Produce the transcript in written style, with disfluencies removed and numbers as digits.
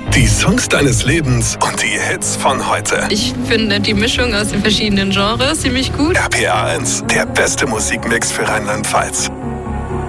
Die Songs deines Lebens und die Hits von heute. Ich finde die Mischung aus den verschiedenen Genres ziemlich gut. RPA 1, der beste Musikmix für Rheinland-Pfalz.